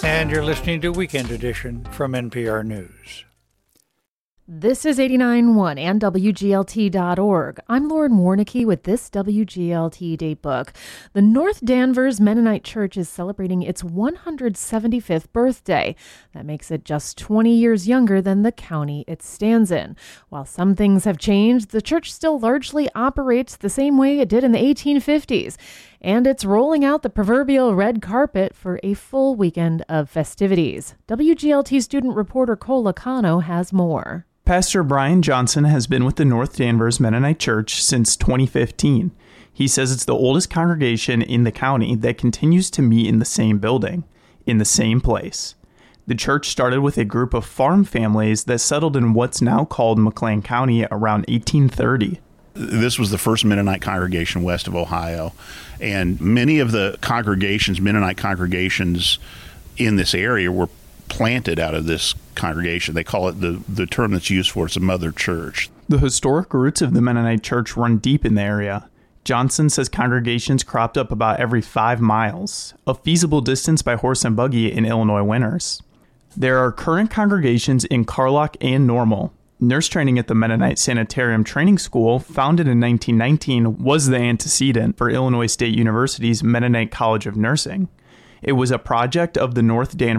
And you're listening to Weekend Edition from NPR News. This is 89.1 and WGLT.org. I'm Lauren Warnicki with this WGLT Datebook. The North Danvers Mennonite Church is celebrating its 175th birthday. That makes it just 20 years younger than the county it stands in. While some things have changed, the church still largely operates the same way it did in the 1850s. And it's rolling out the proverbial red carpet for a full weekend of festivities. WGLT student reporter Cole Lacano has more. Pastor Brian Johnson has been with the North Danvers Mennonite Church since 2015. He says it's the oldest congregation in the county that continues to meet in the same building, in the same place. The church started with a group of farm families that settled in what's now called McLean County around 1830. This was the first Mennonite congregation west of Ohio, and many of the congregations, Mennonite congregations in this area, were planted out of this congregation. They call it the term that's used for it's a mother church. The historic roots of the Mennonite church run deep in the area. Johnson says congregations cropped up about every 5 miles, a feasible distance by horse and buggy in Illinois winters. There are current congregations in Carlock and Normal. Nurse training at the Mennonite Sanitarium Training School, founded in 1919, was the antecedent for Illinois State University's Mennonite College of Nursing. It was a project of the North Danvers